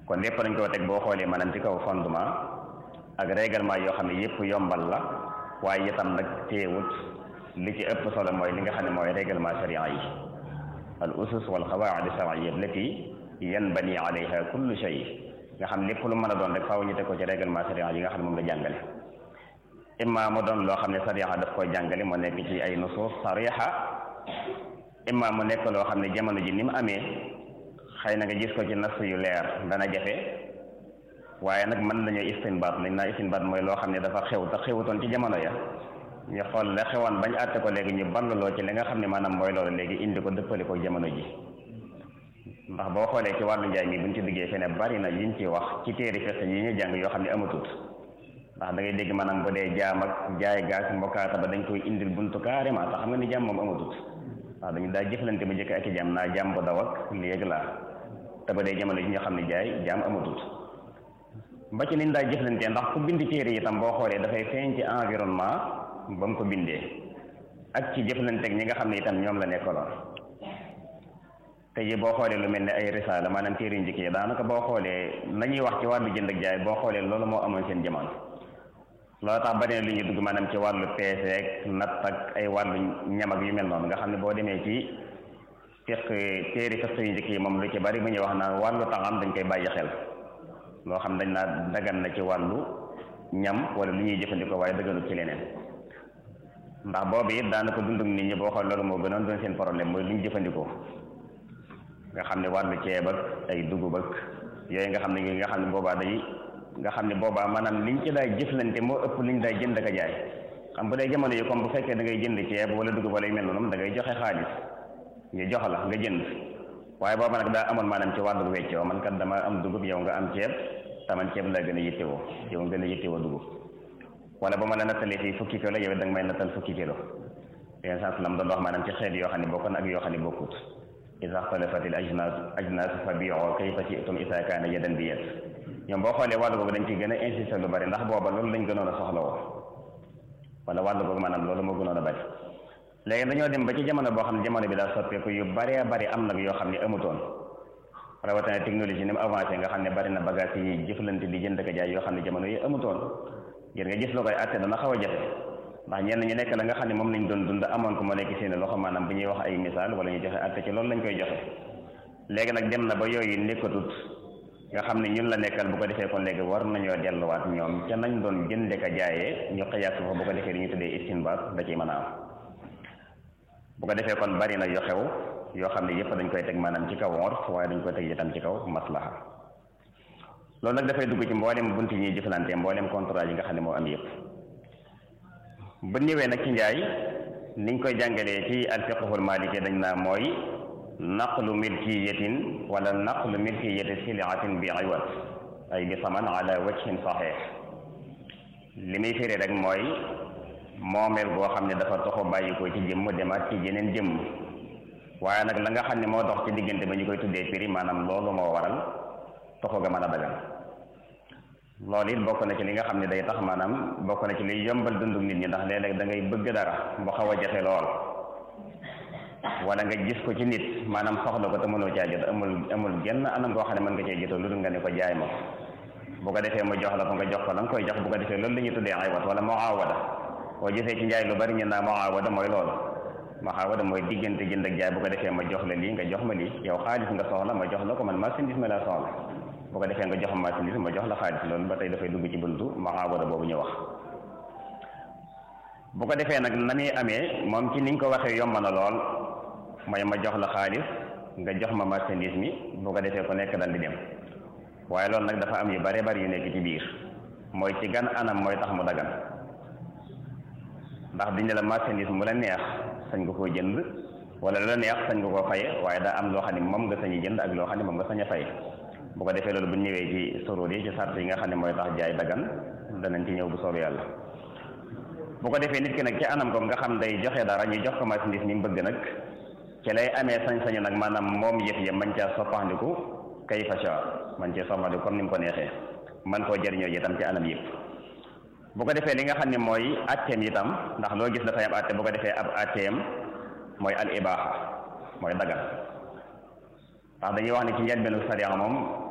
kon lépp dañ koo teg boo xoolee maanaam ci kaw fondement ak règlement yoo xam ne yëpp yombal la waaye itam nag teewut li ci ëpp solo mooy li nga xam ne mooy règlement sharia yi al usus wal qawaid shar'iyya allati yanbani alayha kullu shay nga xam lépp lu mën a doon rek faaw ñu teg ko ci règlement sharia yi nga xam ne moom la jàngale imma mu doon loo xam ne sharia daf koy jàngale mu nekk ci ay nusus sariha imma mu nekk loo xam ne jamono ji ni mu amee xëy na nga gis ko ci nas yu leer dana jafe waaye nag mën nañoo istinbaat lañ naa istinbaat mooy loo xam ne dafa xew te xewutoon ci jamono ya ñu xool la xewoon bañ àtte ko léegi ñu ballaloo ci li nga xam ne maanaam mooy loolu léegi indi ko dëppale ko jamono ji ndax boo xoolee ci wàllu njaay mi buñ ci duggee fene bari na yiñ ci wax ci téere fiqh yi ñu jàng yoo xam ne amatut ndax da ngay dégg maanaam bu dee jaam ak jaay gaak mbokkaata ba dañ koy indil buntu carrément te xam nga ni jaam moom amatut waaw dañu daa jëflante bu njëkk ak i jaam naa jaam bu daw ak léegi laa te ba dee jamono ji ñoo xam ne jaay jaam amatut ba ci liñ daa jëflante ndax ku bind téere itam boo xoolee dafay feeñ ci environnement ba mu ko bindee ak ci jëflante ak ñi nga xam ne itam ñoom la nekkaloon te yi boo xoolee lu mel ne ay risaala maanaam téere njëkk yi daanaka boo xoolee nañuy wax ci wàllu jënd ak jaay boo xoolee loolu moo amoon seen jamono loolu tax bari na lu ñu dugg maanaam ci wàllu peese ak natt ak ay wàllu ñam ak yu mel noonu nga xam ne boo demee ci fiq téere fiq yu njëkk yi moom lu ci bari bu ñuy wax naan wàllu taxam dañ koy bàyyi xel loo xam dañ naa dagan na ci wàllu ñam wala lu ñuy jëfandikoo waaye dëgganut ci leneen ndax boobu it daanaka dundug nit ñi boo xool loolu moo gënoon doon seen problème mooy lu ñu jëfandikoo nga xam ne wàllu ceeb ak ay dugub ak yooyu nga xam ne boobaa day nga xam ne boobaa maanaam liñ ci daay jëflante moo ëpp liñ daay jënd ak a jaay xam bu dee jamono yi comme bu fekkee da ngay jënd ceeb wala dugub wala yu mel noonu da ngay joxe xaalis ñu jox la nga jënd waaye booba nag daa amoon maanaam ci wàllu weccoo man kat dama am dugub yow nga am ceeb taman ceeb laa gën a yittewoo yow nga gën a yittewoo dugub wala ba ma la nattalee fii fukki kilo yow da nga may nattal fukki kilo yenn saa lam doon wax maanaam ci xeet yoo xam ne bokk na ak yoo xam ne bokkut iza xtalafat al ajnaas fa bi'u kayfa shi'tum iza kaana yadan bi yad ñoom boo xoolee wàllu googu dañ ciy gën a insister lu bari ndax booba loolu lañ gënoon a soxla woo wala wàllu googu maanaam loolu moo gënoon a bari léegi dañoo dem ba ci jamono boo xam ne jamono bi daal soppeeku yu bëree bëri am nag yoo xam ne amutoon rawatina technologie ni mu avancé nga xam ne bari na bagage yi jëflante di jënd ak jaay yoo xam ne jamono yi amutoon ngir nga gis loo koy àtte dana xaw a jafe ndax ñenn ñu nekk la nga xam ne moom lañ doon dund amoon ko moo nekk seen loxo maanaam bu ñuy wax ay misaal wala ñu joxe àtte ci loolu lañ koy joxe léegi nag dem na ba yooyu nekkatut nga xam ne ñun la nekkal bu ko defee kon léegi war nañoo delluwaat ñoom ca nañ doon jënde ka jaayee ñu xiyaas ko bu ko defee li ñu tuddee istinbaat da ciy mën a am bu ko defee kon bari na yu xew yoo xam ne yëpp dañ koy teg maanaam ci kaw urf waaye dañ koy teg itam ci kaw maslaha loolu nag dafay dugg ci mboolem bunt yi ñuy jëflante mboolem contrat yi nga xam ne moo am yëpp bu ñëwee nag ci njaay niñ koy jàngalee ci alfiqhul maliki dañ naa mooy naqlu milkiyatin wala naqlu milkiyati silaatin bi iwad ay bi saman ala wajhin sahih li muy firi rek mooy moomeel goo xam ne dafa toxu bàyyi ko ci jëmm demaat ci jeneen jëmm waaye nag la nga xam ne moo dox ci diggante ba ñu koy tuddee prix maanaam loolu moo waral toxu ga mën a dagal loolu it bokk na ci li nga xam ne day tax maanaam bokk na ci liy yombal dundu nit ñi ndax léeg-léeg da ngay bëgg dara bu xaw a jafe lool wala nga gis ko ci nit maanaam soxla ko te mënoo caa jot amul genn anam goo xam ne mën nga cee jotoo lu dul nga ne ko jaay ma bu ko defee mu jox la ko nga jox ko la nga koy jox bu ko defee loolu la ñuy tuddee aywat wala muawada boo gisee ci njaay lu bari ñu naa muawada mooy loolu muawada mooy diggante jënd ak jaay bu ko defee ma jox la lii nga jox ma lii yow xaalis nga soxla ma jox la ko man marchandise ma laa soxla bu ko defee nga jox ma marchandise ma jox la xaalis loolu ba tey dafay dugg ci buntu muawada boobu ñu wax bu ko defee nag na muy amee moom ci niñ ko waxee yomb na lool mooy ma jox la xaalis nga jox ma marchandise mi bu ko defee ku nekk dal di dem waaye loolu nag dafa am yu bare bari yu nekk ci biir mooy ci gan anam mooy tax mu dagan ndax diñ ne la marchandise mu la neex sañ nga koo jënd wala la neex sañ nga koo faye waaye daa am loo xam ne moom nga sañ a jënd ak loo xam ne moom nga sañ a fay bu ko defee loolu bu ñëwee ci surur yi ci sart yi nga xam ne mooy tax jaay dagan danañ ci ñëw bu soobee yàlla bu ko defee nit ki nag ci anam ko nga xam day joxe dara ñu jox ko marchandise mi mu bëgg nag ci lay amee sañ-sañu nag maanaam moom yëf ya man caa soppandiku kay fasha man cee soppandiku comme ni mu ko neexee man koo jëriñoo itam ci anam yëpp bu ko defee li nga xam ne mooy atteem itam ndax loo gis dafay am atte bu ko defee ab atteem mooy al ibaaxa mooy dagal ndax dañuy wax ne ci njëlbeenu sariya moom